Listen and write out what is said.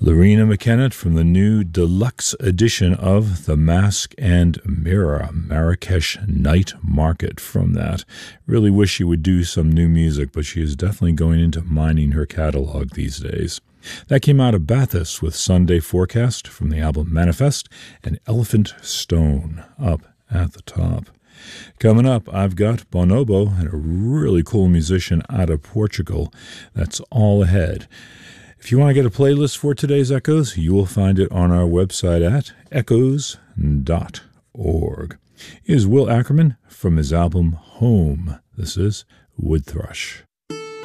Lorena McKennitt from the new deluxe edition of The Mask and Mirror, Marrakesh Night Market from that. Really wish she would do some new music, but she is definitely going into mining her catalog these days. That came out of Bathurst with Sunday Forecast from the album Manifest and Elephant Stone up at the top. Coming up, I've got Bonobo and a really cool musician out of Portugal. That's all ahead. If you want to get a playlist for today's Echoes, you will find it on our website at echoes.org. Here's Will Ackerman from his album Home. This is Wood Thrush.